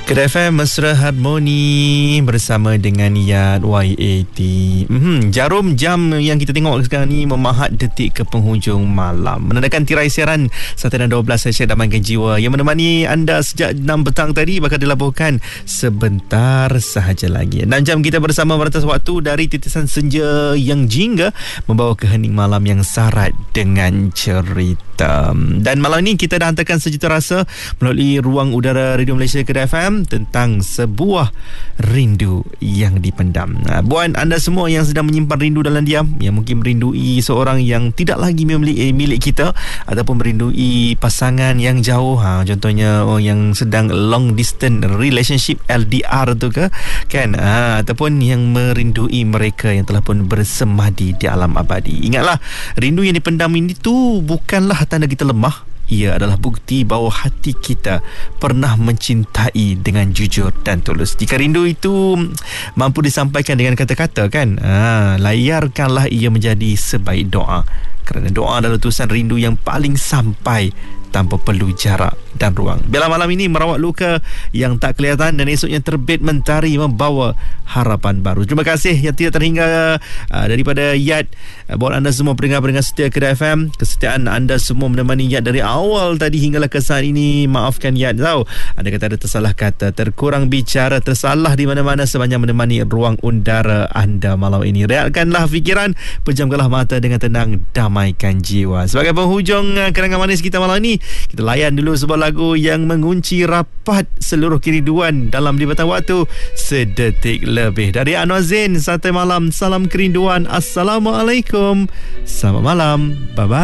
Kedai FM Mesra Harmoni bersama dengan Yat YAT. Jarum jam yang kita tengok sekarang ni memahat detik ke penghujung malam, menandakan tirai siaran 1 dan 12 sesi Damaikan Jiwa yang menemani anda sejak 6 petang tadi bakal dilabuhkan sebentar sahaja lagi. 6 jam kita bersama batas waktu dari titisan senja yang jingga membawa ke hening malam yang syarat dengan cerita. Dan malam ni kita dah hantarkan sejuta rasa melalui ruang udara Radio Malaysia Kedai FM tentang sebuah rindu yang dipendam. Buat anda semua yang sedang menyimpan rindu dalam diam, yang mungkin merindui seorang yang tidak lagi milik kita, ataupun merindui pasangan yang jauh, contohnya yang sedang long distance relationship LDR tu ke kan, ataupun yang merindui mereka yang telah pun bersemadi di alam abadi. Ingatlah, rindu yang dipendam ini tu bukanlah tanda kita lemah. Ia adalah bukti bahawa hati kita pernah mencintai dengan jujur dan tulus. Jika rindu itu mampu disampaikan dengan kata-kata kan, layarkanlah ia menjadi sebaik doa. Kerana doa adalah utusan rindu yang paling sampai tanpa perlu jarak dan ruang. Biarlah malam ini merawat luka yang tak kelihatan dan esoknya terbit mentari membawa harapan baru. Terima kasih yang tidak terhingga daripada Yat buat anda semua pendengar-pendengar setia Kedai FM. Kesetiaan anda semua menemani Yat dari awal tadi hinggalah ke saat ini. Maafkan Yat tahu, anda kata ada tersalah kata, terkurang bicara, tersalah di mana-mana sebanyak menemani ruang udara anda malam ini. Rehatkanlah fikiran, pejamkanlah mata dengan tenang, damaikan jiwa. Sebagai penghujung kenangan manis kita malam ini, kita layan dulu sebuah lagu yang mengunci rapat seluruh kerinduan dalam dibatan waktu sedetik lebih. Dari Anwar Zain, Santai Malam, salam kerinduan. Assalamualaikum, selamat malam, bye-bye.